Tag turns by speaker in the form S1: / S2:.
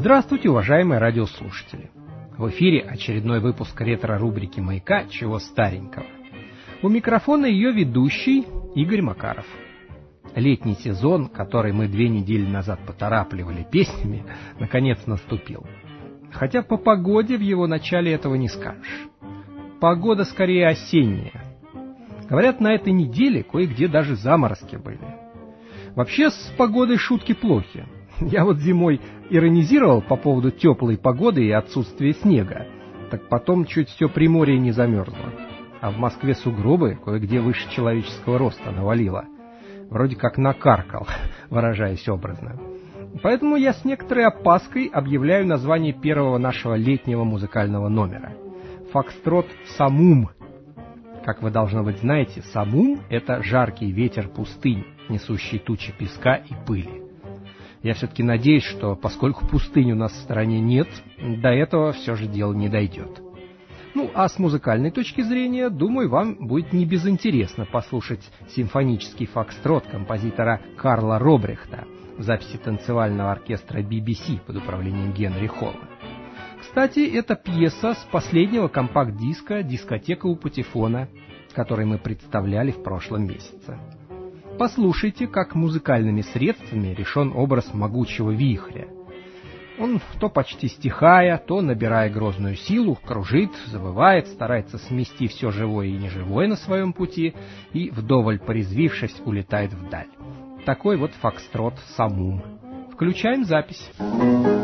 S1: Здравствуйте, уважаемые радиослушатели! В эфире очередной выпуск ретро-рубрики «Маяка. Чего старенького?». У микрофона ее ведущий Игорь Макаров. Летний сезон, который мы 2 недели назад поторапливали песнями, наконец наступил. Хотя по погоде в его начале этого не скажешь. Погода скорее осенняя. Говорят, на этой неделе кое-где даже заморозки были. Вообще с погодой шутки плохи. Я вот зимой иронизировал по поводу теплой погоды и отсутствия снега, так потом чуть все Приморье не замерзло. А в Москве сугробы кое-где выше человеческого роста навалило. Вроде как накаркал, выражаясь образно. Поэтому я с некоторой опаской объявляю название первого нашего летнего музыкального номера. Фокстрот «Самум». Как вы, должно быть, знаете, самум — это жаркий ветер пустынь, несущий тучи песка и пыли. Я все-таки надеюсь, что, поскольку пустынь у нас в стране нет, до этого все же дело не дойдет. Ну, а с музыкальной точки зрения, думаю, вам будет не безинтересно послушать симфонический фокстрот композитора Карла Робрехта в записи танцевального оркестра BBC под управлением Генри Холла. Кстати, это пьеса с последнего компакт-диска «Дискотека у Патефона», который мы представляли в прошлом месяце. Послушайте, как музыкальными средствами решен образ могучего вихря. Он то почти стихая, то, набирая грозную силу, кружит, завывает, старается смести все живое и неживое на своем пути и, вдоволь порезвившись, улетает вдаль. Такой вот фокстрот «Самум». Включаем запись.